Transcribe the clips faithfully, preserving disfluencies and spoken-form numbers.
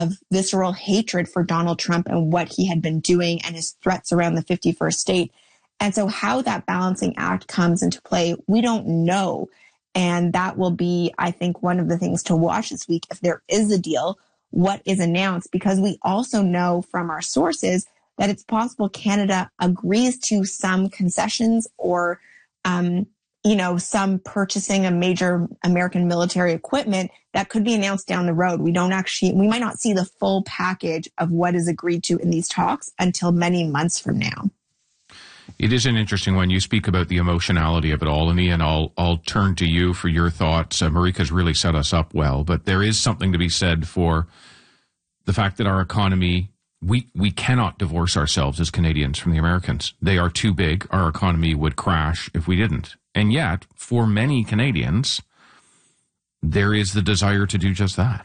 of visceral hatred for Donald Trump and what he had been doing and his threats around the fifty-first state. And so how that balancing act comes into play, we don't know. And that will be, I think, one of the things to watch this week. If there is a deal, what is announced? Because we also know from our sources that it's possible Canada agrees to some concessions or, um, you know, some purchasing of major American military equipment that could be announced down the road. We don't actually, we might not see the full package of what is agreed to in these talks until many months from now. It is an interesting one. You speak about the emotionality of it all, and Ian, I'll, I'll turn to you for your thoughts. Uh, Marika's really set us up well, but there is something to be said for the fact that our economy, we, we cannot divorce ourselves as Canadians from the Americans. They are too big. Our economy would crash if we didn't. And yet, for many Canadians, there is the desire to do just that.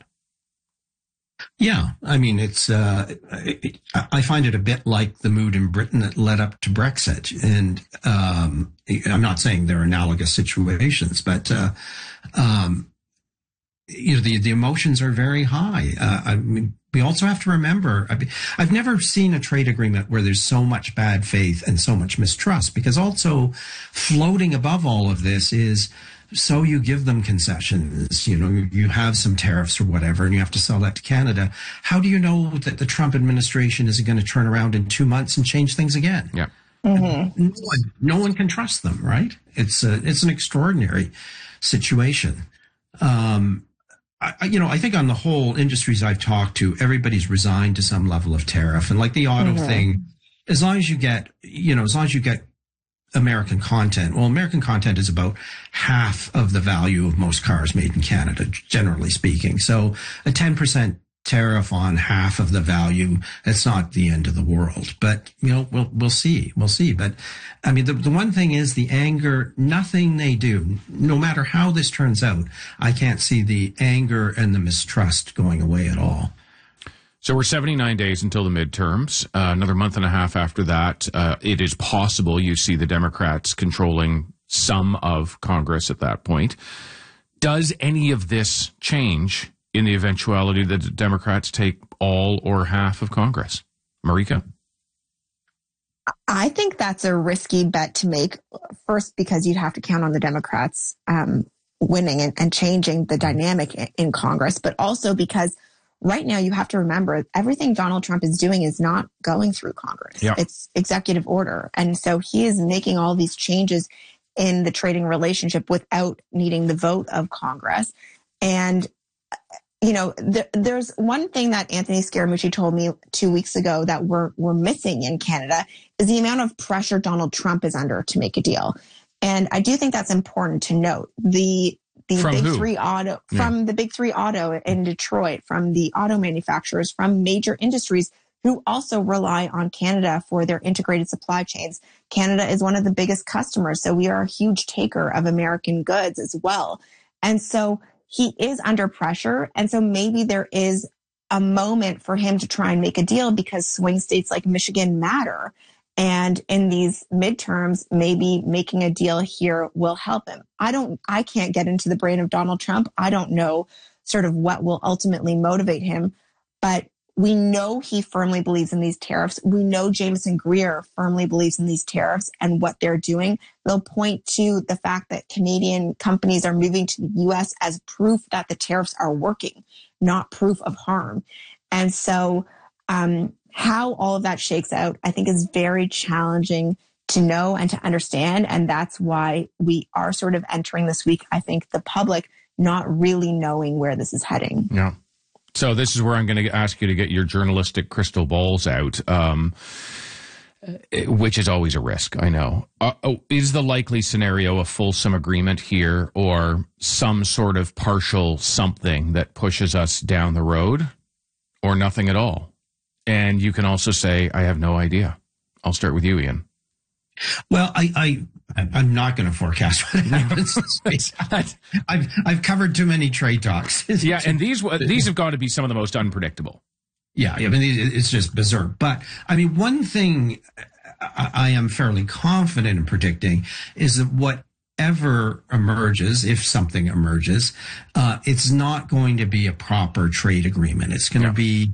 Yeah, I mean, it's. Uh, it, I find it a bit like the mood in Britain that led up to Brexit, and um, I'm not saying they're analogous situations, but uh, um, you know, the the emotions are very high. Uh, I mean, we also have to remember. I mean, I've never seen a trade agreement where there's so much bad faith and so much mistrust, because also floating above all of this is. So you give them concessions, you know, you have some tariffs or whatever, and you have to sell that to Canada. How do you know that the Trump administration isn't going to turn around in two months and change things again? Yeah. Mm-hmm. No one, no one can trust them, right? It's a, it's an extraordinary situation. Um, I, you know, I think on the whole, industries I've talked to, everybody's resigned to some level of tariff. And like the auto mm-hmm. thing, as long as you get, you know, as long as you get American content. Well, American content is about half of the value of most cars made in Canada, generally speaking. So a ten percent tariff on half of the value, it's not the end of the world. But, you know, we'll, we'll see. We'll see. But I mean, the, the one thing is the anger, nothing they do, no matter how this turns out, I can't see the anger and the mistrust going away at all. So we're seventy-nine days until the midterms. Uh, another month and a half after that, uh, it is possible you see the Democrats controlling some of Congress at that point. Does any of this change in the eventuality that the Democrats take all or half of Congress? Marika? I think that's a risky bet to make. First, because you'd have to count on the Democrats um, winning and, and changing the dynamic in, in Congress, but also because right now, you have to remember everything Donald Trump is doing is not going through Congress. Yeah. It's executive order. And so he is making all these changes in the trading relationship without needing the vote of Congress. And, you know, th- there's one thing that Anthony Scaramucci told me two weeks ago that we're, we're missing in Canada is the amount of pressure Donald Trump is under to make a deal. And I do think that's important to note. The The from big who? three auto Yeah. from the big three auto in Detroit, from the auto manufacturers, from major industries who also rely on Canada for their integrated supply chains. Canada is one of the biggest customers, so we are a huge taker of American goods as well. And so he is under pressure. And so maybe there is a moment for him to try and make a deal because swing states like Michigan matter. And in these midterms, maybe making a deal here will help him. I don't, I can't get into the brain of Donald Trump. I don't know sort of what will ultimately motivate him, but we know he firmly believes in these tariffs. We know Jameson Greer firmly believes in these tariffs and what they're doing. They'll point to the fact that Canadian companies are moving to the U S as proof that the tariffs are working, not proof of harm. And so, um, how all of that shakes out, I think, is very challenging to know and to understand. And that's why we are sort of entering this week, I think, the public not really knowing where this is heading. Yeah. So this is where I'm going to ask you to get your journalistic crystal balls out, um, which is always a risk, I know. Uh, oh, is the likely scenario a fulsome agreement here or some sort of partial something that pushes us down the road or nothing at all? And you can also say, I have no idea. I'll start with you, Ian. Well, I, I, I'm not going to forecast what happens. I've, I've covered too many trade talks. Yeah, and these these have got to be some of the most unpredictable. Yeah, I mean, it's just bizarre. But, I mean, one thing I, I am fairly confident in predicting is that whatever emerges, if something emerges, uh, it's not going to be a proper trade agreement. It's going to Yeah. be